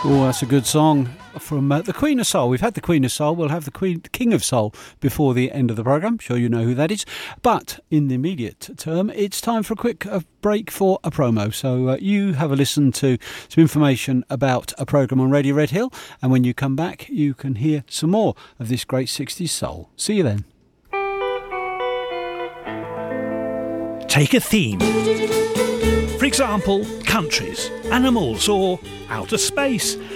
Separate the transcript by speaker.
Speaker 1: Oh, that's a good song from the Queen of Soul. We've had the Queen of Soul. We'll have the King of Soul before the end of the programme. I'm sure you know who that is. But in the immediate term, it's time for a quick break for a promo. So you have a listen to some information about a programme on Radio Red Hill. And when you come back, you can hear some more of this great 60s soul. See you then.
Speaker 2: Take a theme. For example, countries, animals or outer space,